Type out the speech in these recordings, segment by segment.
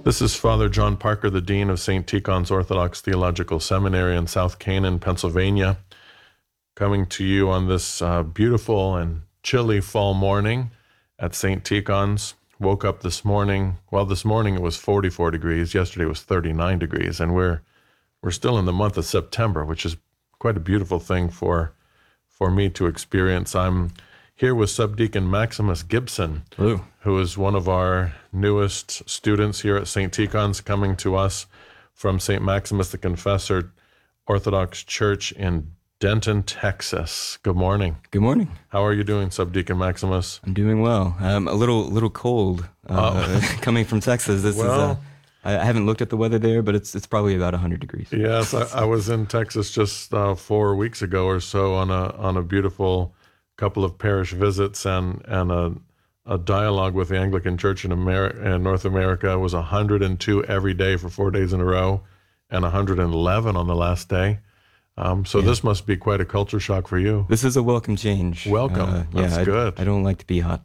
This is Father John Parker, the Dean of St. Tikhon's Orthodox Theological Seminary in South Canaan, Pennsylvania, coming to you on this beautiful and chilly fall morning at St. Tikhon's. Woke up this morning. Well, this morning it was 44 degrees. Yesterday it was 39 degrees, and we're still in the month of September, which is quite a beautiful thing for me to experience. I'm here with Subdeacon Maximus Gibson, Hello. who is one of our newest students here at St. Tikhon's, coming to us from St. Maximus the Confessor Orthodox Church in Denton, Texas. Good morning. Good morning. How are you doing, Subdeacon Maximus? I'm doing well. A little cold coming from Texas. I haven't looked at the weather there, but it's probably about 100 degrees. Yes, I was in Texas just 4 weeks ago or so on a beautiful couple of parish visits and a dialogue with the Anglican Church in North America. It was 102 every day for 4 days in a row and 111 on the last day. This must be quite a culture shock for you. This is a welcome change. Welcome. That's good. I don't like to be hot.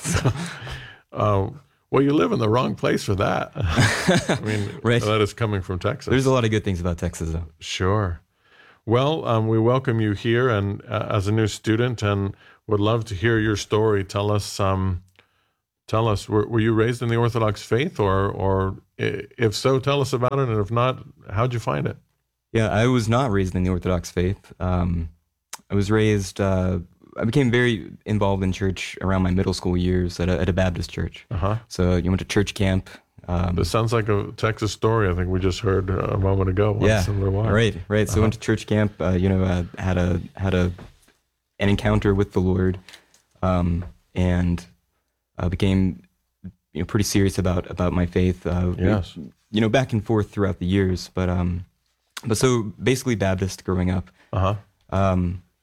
Well, you live in the wrong place for that. I mean, right. That is coming from Texas. There's a lot of good things about Texas, though. Sure. Well, we welcome you here and as a new student, and would love to hear your story. Tell us, were you raised in the Orthodox faith, or if so, tell us about it, and if not, how'd you find it? Yeah, I was not raised in the Orthodox faith. I was raised. I became very involved in church around my middle school years at a Baptist church. Uh-huh. So you went to church camp. This sounds like a Texas story. I think we just heard a moment ago. Similar line. Right. So I went to church camp. Had an encounter with the Lord, and became pretty serious about my faith. Yes. Back and forth throughout the years, but so basically Baptist growing up. Uh-huh.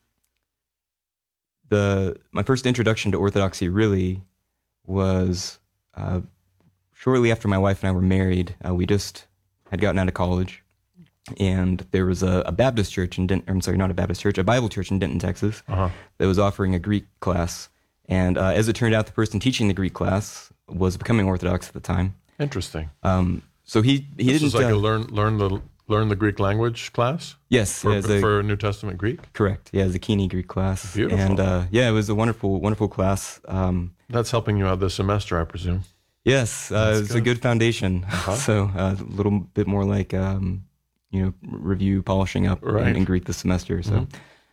My first introduction to Orthodoxy really was shortly after my wife and I were married. We just had gotten out of college, and there was a Baptist church in Denton. I'm sorry, not a Baptist church, a Bible church in Denton, Texas, Uh-huh. that was offering a Greek class. And as it turned out, the person teaching the Greek class was becoming Orthodox at the time. Interesting. So he This didn't is like a learn the Greek language class? Yes, For New Testament Greek? correct. Yeah, the Kini Greek class. Beautiful. And it was a wonderful class. That's helping you out this semester, I presume. Yes, it was a good foundation. Uh-huh. So a little bit more like review, polishing up Right. in Greek this semester. So,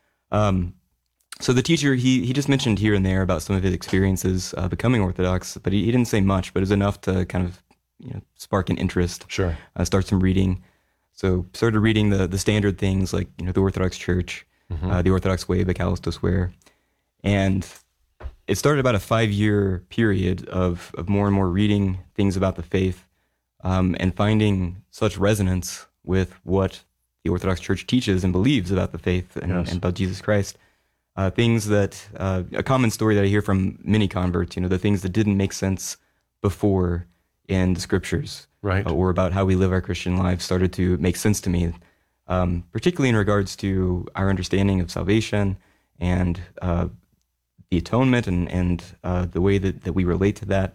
so the teacher he just mentioned here and there about some of his experiences becoming Orthodox, but he didn't say much, but it was enough to kind of spark an interest. Sure. Start some reading. So started reading the standard things like the Orthodox Church, the Orthodox Way by Callistus Ware, and it started about a 5-year period of more and more reading things about the faith, and finding such resonance with what the Orthodox Church teaches and believes about the faith and about Jesus Christ. Things that, a common story that I hear from many converts, the things that didn't make sense before in the scriptures, Right. or about how we live our Christian lives started to make sense to me, particularly in regards to our understanding of salvation and the atonement and the way that we relate to that.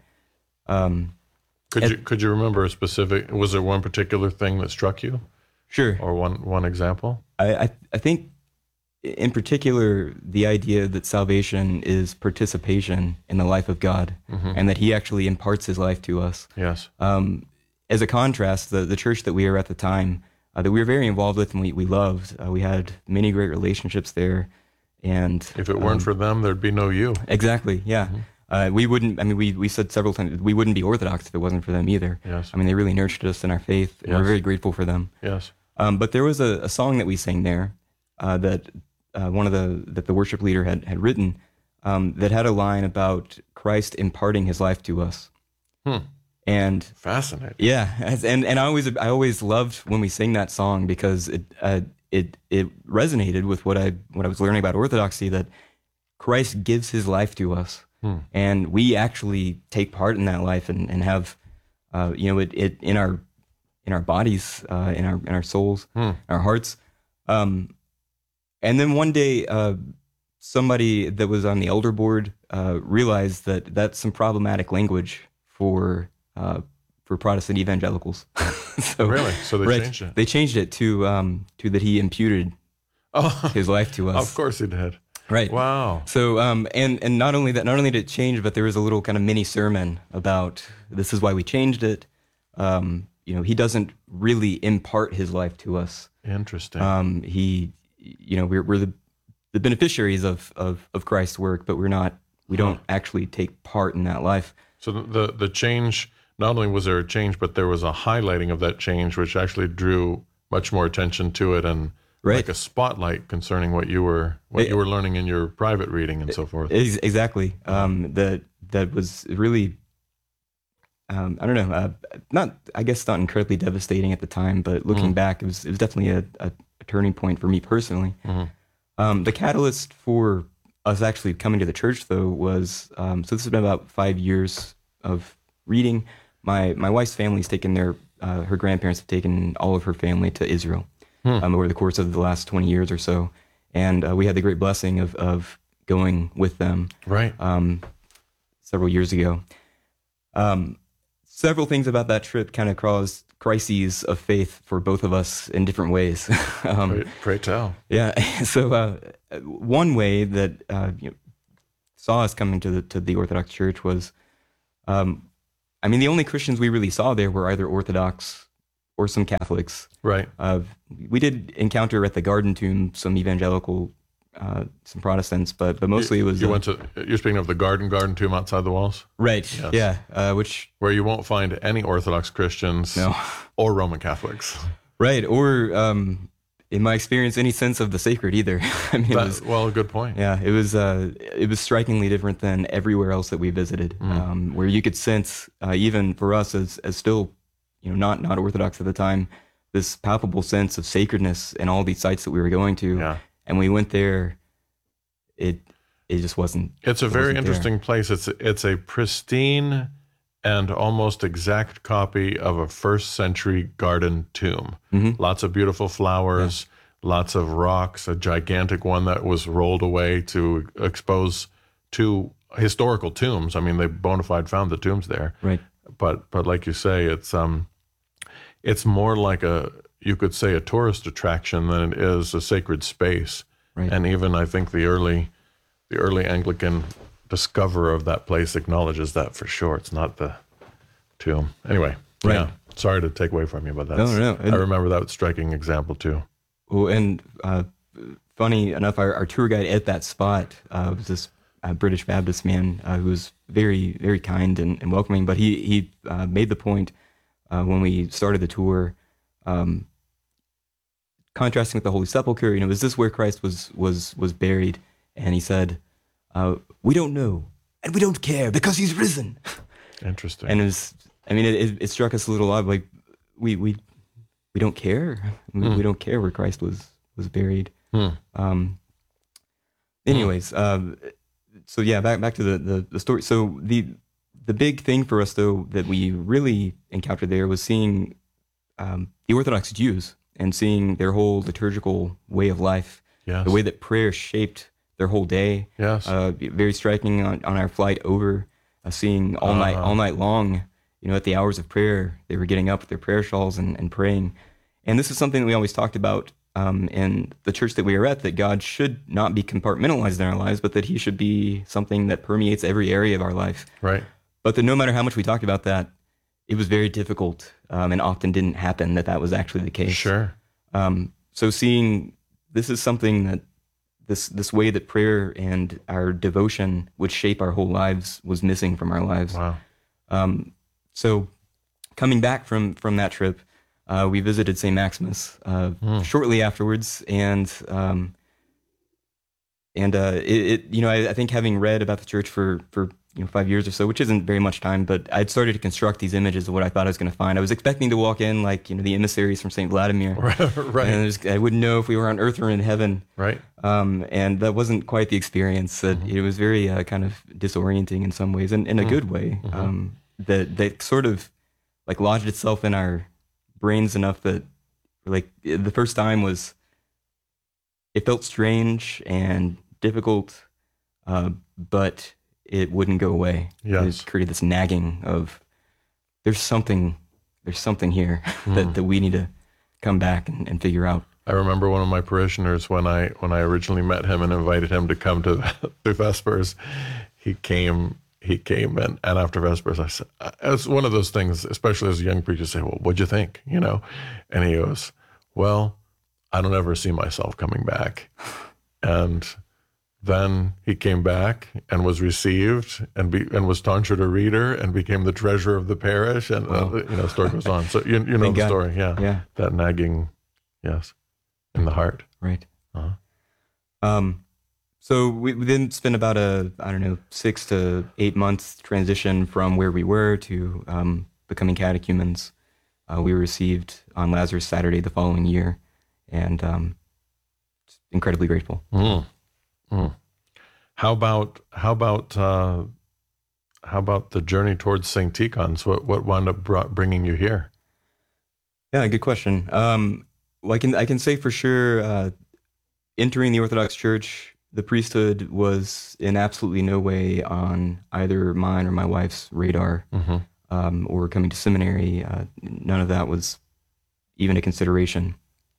Could you remember a specific? Was there one particular thing that struck you, Sure. or one example? I think in particular, the idea that salvation is participation in the life of God, and that he actually imparts his life to us. Yes. As a contrast, the church that we were at the time, that we were very involved with and we loved, we had many great relationships there. And If it weren't for them, there'd be no you. exactly, yeah. We wouldn't, we said several times, we wouldn't be Orthodox if it wasn't for them either. Yes. They really nurtured us in our faith, and we're Yes. very grateful for them. Yes. But there was a song that we sang there that that the worship leader had written, that had a line about Christ imparting his life to us. And Fascinating. yeah, and I always loved when we sing that song, because it resonated with what I was learning about Orthodoxy, that Christ gives his life to us, and we actually take part in that life and have it in our bodies, in our souls, our hearts. And then one day, somebody that was on the elder board realized that that's some problematic language for for Protestant evangelicals. So, Really? So they right, changed it. They changed it to that he imputed Oh, his life to us. of course he did. Right. Wow. So, and not only that, not only did it change, but there was a little kind of mini sermon about this is why we changed it. He doesn't really impart his life to us. Interesting. We're the beneficiaries of Christ's work, but we don't actually take part in that life. So the change, not only was there a change, but there was a highlighting of that change, which actually drew much more attention to it, and Right. like a spotlight concerning what you were learning in your private reading and so forth. Exactly. That was really, I don't know, not incredibly devastating at the time, but looking back, it was definitely a turning point for me personally. The catalyst for us actually coming to the church, though, was so this has been about 5 years of reading. My wife's family's taken her grandparents have taken all of her family to Israel over the course of the last 20 years or so, and we had the great blessing of going with them Right. several years ago. Several things about that trip kind of caused crises of faith for both of us in different ways. Pray tell. Yeah. So one way that saw us coming to the Orthodox Church was, the only Christians we really saw there were either Orthodox or some Catholics. Right. We did encounter at the Garden Tomb some evangelical, some Protestants, but mostly it was You're speaking of the Garden Tomb outside the walls, right. Yes. Yeah. Which where you won't find any Orthodox Christians no. or Roman Catholics. Right. Or in my experience, any sense of the sacred either. It was, Well, good point. yeah, it was strikingly different than everywhere else that we visited, where you could sense, even for us as still, not Orthodox at the time, this palpable sense of sacredness in all these sites that we were going to. Yeah. And we went there, it just wasn't. It's a very wasn't there. interesting place. It's a pristine and almost exact copy of a first century garden tomb. Lots of beautiful flowers, lots of rocks, a gigantic one that was rolled away to expose two historical tombs. I mean, they bona fide found the tombs there. Right. But like you say, it's more like you could say a tourist attraction than it is a sacred space. Right. And even I think the early Anglican discoverer of that place acknowledges that for sure. It's not the tomb. Anyway, Right. yeah. Sorry to take away from you, but that's, No. I remember that striking example too. Well, and funny enough, our tour guide at that spot was this British Baptist man who was very, very kind and welcoming. But he made the point when we started the tour, contrasting with the Holy Sepulchre. Is this where Christ was buried? And he said, "We don't know, and we don't care because he's risen." Interesting. And it struck us a little odd. Like we don't care. We don't care where Christ was buried. Anyways, so yeah, back to the story. So the big thing for us though that we really encountered there was seeing the Orthodox Jews and seeing their whole liturgical way of life, Yes. the way that prayer shaped their whole day. Yes. Very striking on our flight over, seeing all night long. At the hours of prayer, they were getting up with their prayer shawls and praying. And this is something that we always talked about in the church that we are at, that God should not be compartmentalized in our lives, but that he should be something that permeates every area of our life. Right. But that no matter how much we talked about that, it was very difficult and often didn't happen that was actually the case. Sure. So seeing this is something that this way that prayer and our devotion would shape our whole lives was missing from our lives. Wow. So coming back from that trip, we visited St. Maximus shortly afterwards, and I think having read about the church for 5 years or so, which isn't very much time, but I'd started to construct these images of what I thought I was going to find. I was expecting to walk in like the emissaries from St. Vladimir, Right. and I wouldn't know if we were on earth or in heaven. Right. And that wasn't quite the experience. It was very kind of disorienting in some ways, and in a good way. That sort of like lodged itself in our brains enough that like the first time it felt strange and difficult, but it wouldn't go away. Yes. It created this nagging of there's something here that we need to come back and figure out. I remember one of my parishioners when I originally met him and invited him to come to Vespers. He came and after Vespers, I said, it's one of those things, especially as a young preacher, say, well, what'd you think? And he goes, well, I don't ever see myself coming back. And then he came back and was received and was tonsured a reader and became the treasurer of the parish. And, the story goes on. So you know the story. Yeah. Yeah. That nagging, yes, in the heart. Right. Uh-huh. So we then spent about 6 to 8 months transition from where we were to becoming catechumens. We were received on Lazarus Saturday the following year, and incredibly grateful. Mm. Mm. How about the journey towards St. Tikhon's? What wound up bringing you here? Yeah, good question. Well, I can say for sure, entering the Orthodox Church, the priesthood was in absolutely no way on either mine or my wife's radar, or coming to seminary. None of that was even a consideration.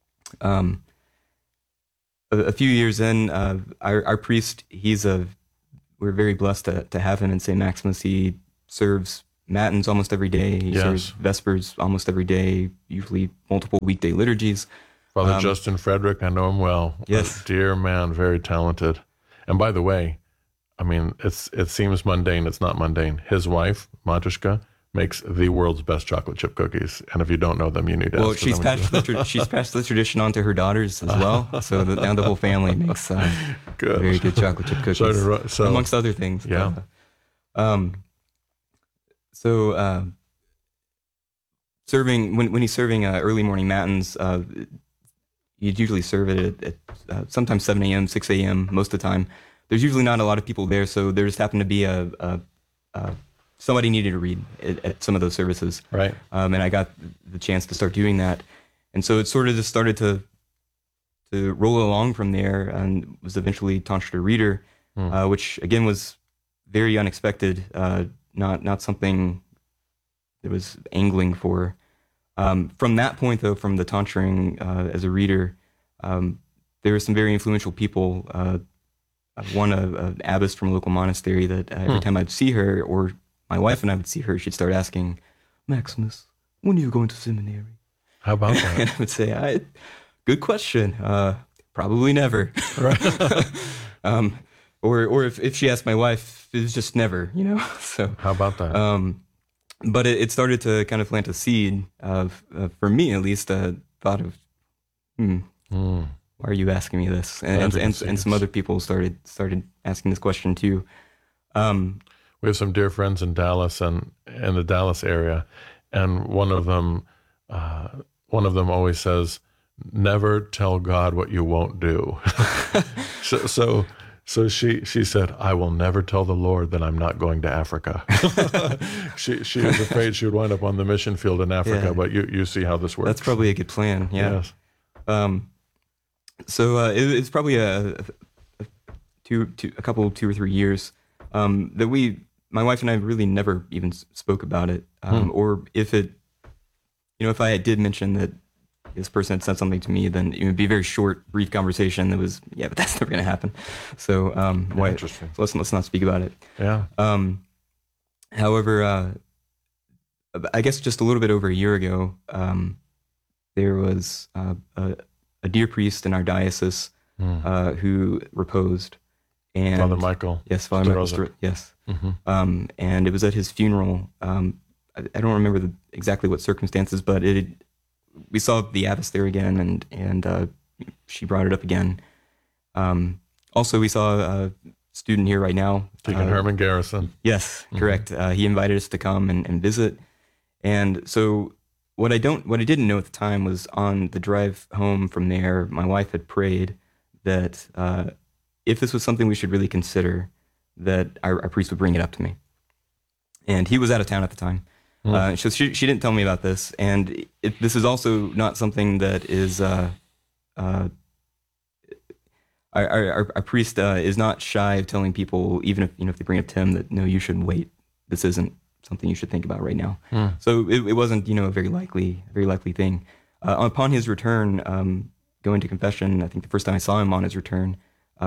A few years in, our priest, we're very blessed to have him in St. Maximus. He serves matins almost every day. He serves Vespers almost every day, usually multiple weekday liturgies. Father Justin Frederick, I know him well. Yes. A dear man, very talented. And by the way, I mean, it seems mundane. It's not mundane. His wife, Matushka, makes the world's best chocolate chip cookies. And if you don't know them, you need to ask. Well, she's passed the tradition on to her daughters as well. So now the whole family makes very good chocolate chip cookies, so amongst other things. Yeah. Serving when he's serving early morning matins, you'd usually serve it at sometimes 7 a.m., 6 a.m. most of the time. There's usually not a lot of people there, so there just happened to be somebody needed to read at some of those services. Right. And I got the chance to start doing that. And so it sort of just started to roll along from there, and was eventually tonsured a reader, which again was very unexpected, not something that was angling for. From that point, though, from the tonsuring as a reader, there were some very influential people. One, an abbess from a local monastery that every time I'd see her, or my wife and I would see her, she'd start asking, Maximus, when are you going to seminary? How about that? And I would say, good question. Probably never. Right. Or if she asked my wife, it was just never, So how about that? But it started to kind of plant a seed of, for me at least, thought of, why are you asking me this? And some other people started asking this question too. We have some dear friends in Dallas and in the Dallas area, and one of them always says, "Never tell God what you won't do." So she said, "I will never tell the Lord that I'm not going to Africa." she was afraid she would wind up on the mission field in Africa, but you see how this works. That's probably a good plan. Yeah. Yes. So it's probably a couple 2 or 3 years that my wife and I really never even spoke about it, or if I did mention that this person had said something to me, then it would be a very short, brief conversation that was, but that's never going to happen. So, Interesting. So let's not speak about it. Yeah. However, I guess just a little bit over a year ago, there was a dear priest in our diocese who reposed. And Father Michael. Yes, Father Michael. Yes. Mm-hmm. And it was at his funeral. I don't remember exactly what circumstances, but we saw the abbess there again, and she brought it up again. Also, we saw a student here right now. Deacon Herman Garrison. Yes, correct. He invited us to come and visit. And so what I didn't know at the time was, on the drive home from there, my wife had prayed that if this was something we should really consider, that our priest would bring it up to me. And he was out of town at the time. So she didn't tell me about this, and this is also not something that is our priest is not shy of telling people, even if they bring up to him, that no, you shouldn't wait. This isn't something you should think about right now. So it wasn't, a very likely thing. Upon his return, going to confession, I think the first time I saw him on his return,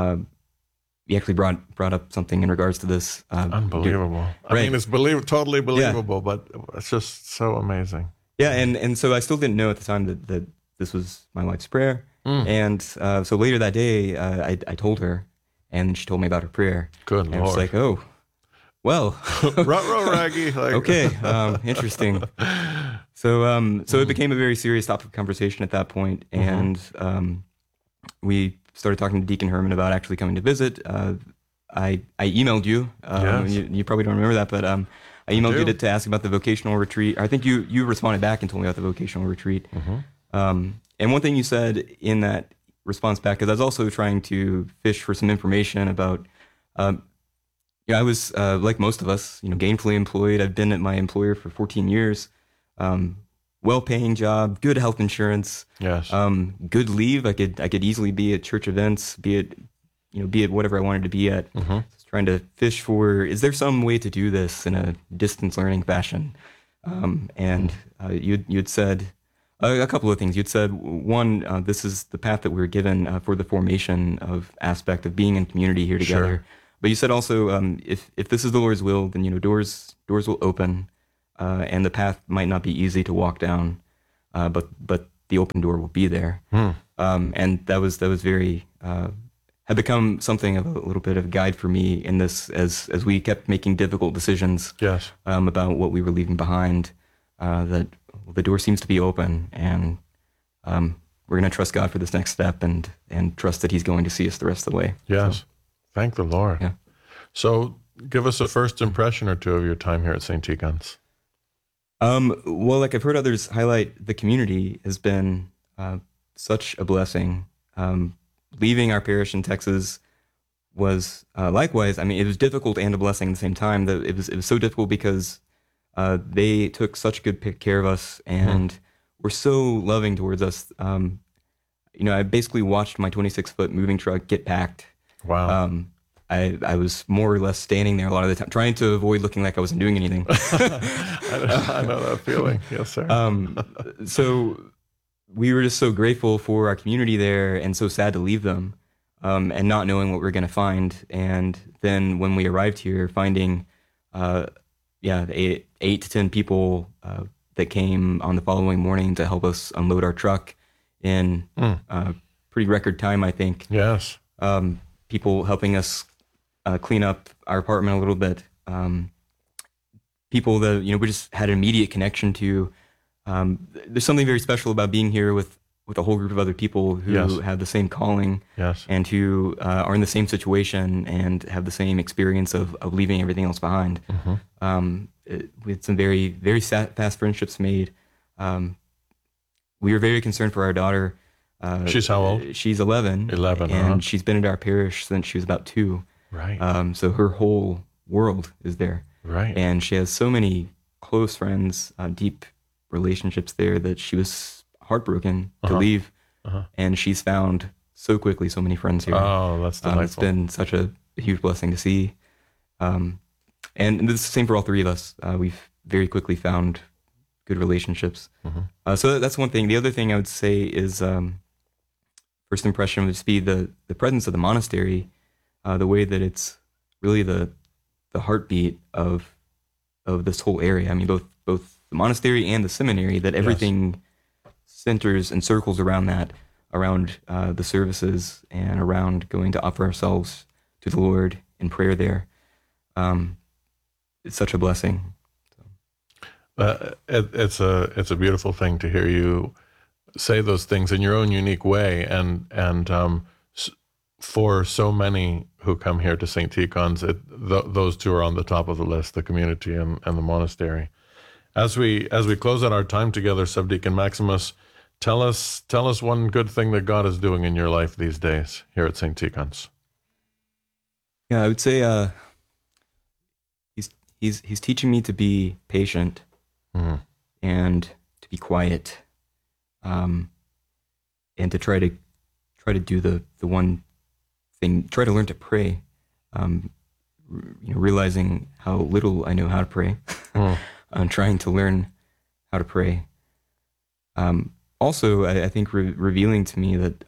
he actually brought up something in regards to this. Unbelievable. I Right. mean, it's totally believable, but it's just so amazing. Yeah, and so I still didn't know at the time that this was my wife's prayer. And so later that day, I told her, and she told me about her prayer. Good And I was Lord. like, oh, well, Ruh-roh, Raggy. Like, okay, interesting. So it became a very serious topic of conversation at that point, and we started talking to Deacon Herman about actually coming to visit. I emailed you. Yes. You probably don't remember that, but I emailed do. you to ask about the vocational retreat. I think you responded back and told me about the vocational retreat. And one thing you said in that response back, because I was also trying to fish for some information about. I was like most of us, gainfully employed. I've been at my employer for 14 years. Well-paying job, good health insurance. yes. Good leave. I could easily be at church events, be at whatever I wanted to be at. Just trying to fish for, is there some way to do this in a distance learning fashion? And you'd said a couple of things. You'd said one, this is the path that we were given for the formation of aspect of being in community here together. Sure. But you said also, if this is the Lord's will, then doors will open, and the path might not be easy to walk down, but the open door will be there. And that was very had become something of a little bit of a guide for me in this as we kept making difficult decisions Yes. about what we were leaving behind. That the door seems to be open, and we're going to trust God for this next step, and trust that He's going to see us the rest of the way. Yes. Thank the Lord. Yeah. So give us a first impression or two of your time here at St. Tikhon's. Well, like I've heard others highlight, the community has been such a blessing. Leaving our parish in Texas was likewise. I mean, it was difficult and a blessing at the same time. It was so difficult because they took such good care of us and were so loving towards us. I basically watched my 26-foot moving truck get packed. Wow. I was more or less standing there a lot of the time, trying to avoid looking like I wasn't doing anything. I know that feeling. Yes, sir. So we were just so grateful for our community there, and so sad to leave them, and not knowing what we were going to find. And then when we arrived here, finding, 8 to 10 people that came on the following morning to help us unload our truck in pretty record time, I think. Yes. People helping us clean up our apartment a little bit. People that we just had an immediate connection to. There's something very special about being here with a whole group of other people who Yes. have the same calling, Yes. and who are in the same situation and have the same experience of leaving everything else behind. We had some very, very fast friendships made. We were very concerned for our daughter. She's how old? She's 11. 11, and she's been at our parish since she was about 2. Right. So her whole world is there. Right. And she has so many close friends, deep relationships there, that she was heartbroken to leave. And she's found so quickly so many friends here. Oh, that's delightful. It's been such a huge blessing to see. And this is the same for all three of us. We've very quickly found good relationships. So that's one thing. The other thing I would say is, first impression would just be the presence of the monastery, the way that it's really the heartbeat of this whole area. I mean, both the monastery and the seminary, that everything centers and circles around that, around the services and around going to offer ourselves to the Lord in prayer there. It's such a blessing. It's a beautiful thing to hear you say those things in your own unique way, and for so many who come here to St. Tikhon's, those two are on the top of the list: the community and the monastery. As we close out our time together, Subdeacon Maximus, tell us one good thing that God is doing in your life these days here at St. Tikhon's. Yeah, I would say he's teaching me to be patient and to be quiet, and to try to do the one thing, try to learn to pray realizing how little I know how to pray. I'm trying to learn how to pray. Also, I think revealing to me that,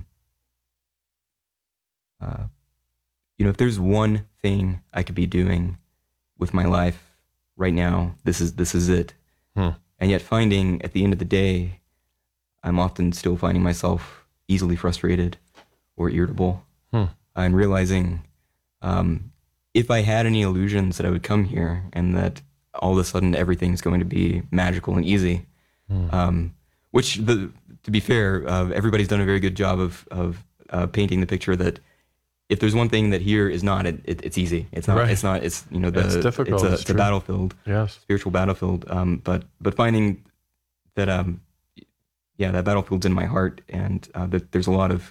if there's one thing I could be doing with my life right now, this is it. And yet finding at the end of the day, I'm often still finding myself easily frustrated or irritable. And realizing if I had any illusions that I would come here and that all of a sudden everything's going to be magical and easy, which, to be fair, everybody's done a very good job of painting the picture that if there's one thing that here is not, it's easy. It's not. Right. It's not. It's it's difficult. It's a battlefield. Yes, spiritual battlefield. But finding that that battlefield's in my heart, and that there's a lot of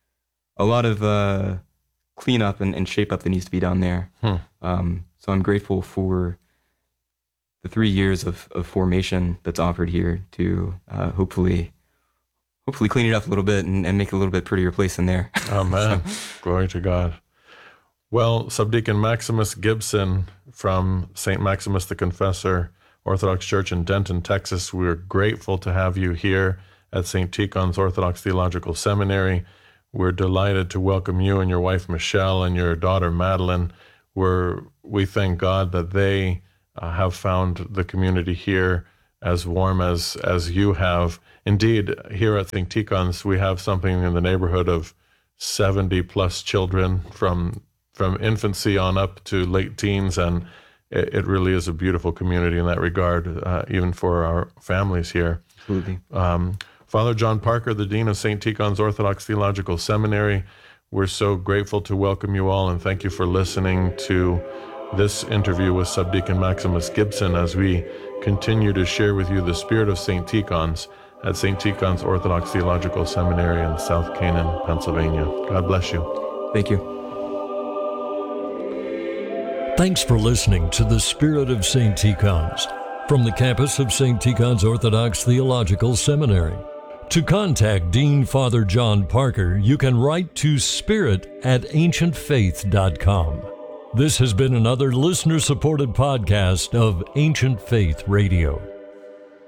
cleanup and shape up that needs to be done there. So I'm grateful for the 3 years of formation that's offered here to hopefully clean it up a little bit and make it a little bit prettier place in there. Amen. Glory to God. Well, Subdeacon Maximus Gibson from St. Maximus the Confessor Orthodox Church in Denton, Texas, we're grateful to have you here at St. Tikhon's Orthodox Theological Seminary. We're delighted to welcome you and your wife, Michelle, and your daughter, Madeline. We thank God that they have found the community here as warm as you have. Indeed, here at St. Tikhon's, we have something in the neighborhood of 70 plus children from infancy on up to late teens, and it really is a beautiful community in that regard, even for our families here. Absolutely. Father John Parker, the Dean of St. Tikhon's Orthodox Theological Seminary, we're so grateful to welcome you all, and thank you for listening to this interview with Subdeacon Maximus Gibson as we continue to share with you the spirit of St. Tikhon's at St. Tikhon's Orthodox Theological Seminary in South Canaan, Pennsylvania. God bless you. Thank you. Thanks for listening to The Spirit of St. Tikhon's from the campus of St. Tikhon's Orthodox Theological Seminary. To contact Dean Father John Parker, you can write to spirit@ancientfaith.com. This has been another listener-supported podcast of Ancient Faith Radio.